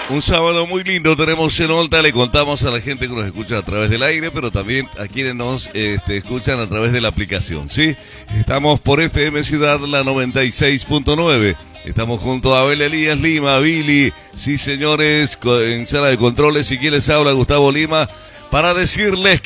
Un sábado muy lindo tenemos en Olta, le contamos a la gente que nos escucha a través del aire, pero también a quienes nos escuchan a través de la aplicación, ¿sí? Estamos por FM Ciudad, la 96.9. Estamos junto a Abel Elías Lima, Billy, sí señores, en sala de controles, y quien les habla, Gustavo Lima, para decirles